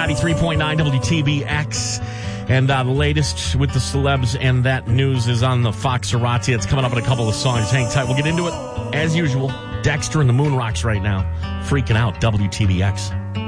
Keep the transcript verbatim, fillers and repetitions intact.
ninety-three point nine W T B X. And uh, the latest with the celebs and that news is on the Foxerati. It's coming up in a couple of songs. Hang tight. We'll get into it as usual. Dexter and the Moon Rocks right now. Freaking out. W T B X.